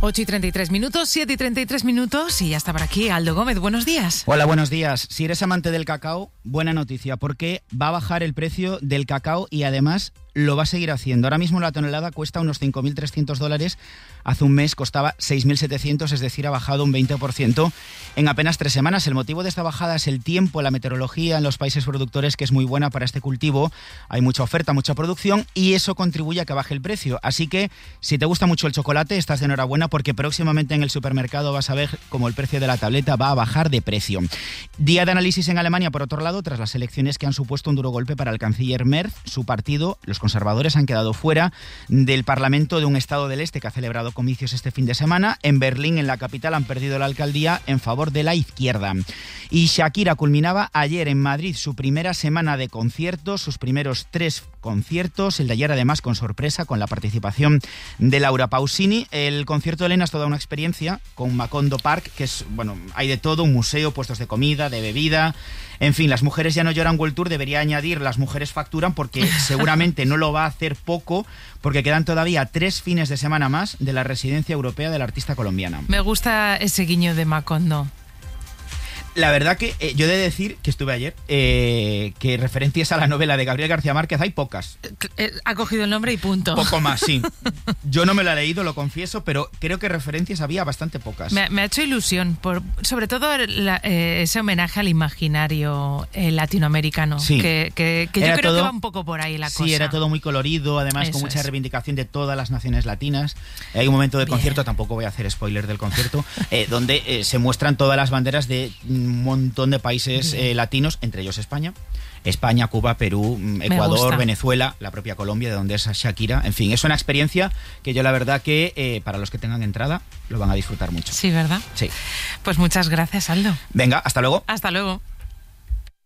8:33, 7:33 y ya está por aquí Aldo Gómez. Buenos días. Hola, buenos días. Si eres amante del cacao, buena noticia, porque va a bajar el precio del cacao y además lo va a seguir haciendo. Ahora mismo la tonelada cuesta unos $5.300. Hace un mes costaba 6.700, es decir, ha bajado un 20% en apenas 3 semanas. El motivo de esta bajada es el tiempo, la meteorología en los países productores, que es muy buena para este cultivo. Hay mucha oferta, mucha producción y eso contribuye a que baje el precio. Así que, si te gusta mucho el chocolate, estás de enhorabuena porque próximamente en el supermercado vas a ver cómo el precio de la tableta va a bajar de precio. Día de análisis en Alemania, por otro lado, tras las elecciones que han supuesto un duro golpe para el canciller Merz. Su partido, los conservadores, han quedado fuera del Parlamento de un estado del este que ha celebrado comicios este fin de semana. En Berlín, en la capital, han perdido la alcaldía en favor de la izquierda. Y Shakira culminaba ayer en Madrid su primera semana de conciertos, sus primeros 3 conciertos, el de ayer además con sorpresa, con la participación de Laura Pausini. El concierto de Elena es toda una experiencia con Macondo Park, que es, bueno, hay de todo, un museo, puestos de comida, de bebida, en fin, Las mujeres ya no lloran World Tour debería añadir Las mujeres facturan, porque seguramente no lo va a hacer poco, porque quedan todavía 3 fines de semana más de la residencia europea de la artista colombiana. Me gusta ese guiño de Macondo. La verdad que yo he de decir que estuve ayer, que referencias a la novela de Gabriel García Márquez hay pocas. Ha cogido el nombre y punto. Poco más, sí. Yo no me la he leído, lo confieso, pero creo que referencias había bastante pocas. Me ha hecho ilusión, sobre todo ese homenaje al imaginario latinoamericano, sí. que yo creo que va un poco por ahí la cosa. Sí, era todo muy colorido, además con mucha reivindicación de todas las naciones latinas. Hay un momento de concierto, tampoco voy a hacer spoiler del concierto, donde se muestran todas las banderas de un montón de países latinos, entre ellos España, Cuba, Perú, Ecuador, Venezuela, la propia Colombia, de donde es Shakira. En fin, es una experiencia que yo la verdad que para los que tengan entrada lo van a disfrutar mucho. Sí, ¿verdad? Sí. Pues muchas gracias, Aldo. Venga, hasta luego. Hasta luego.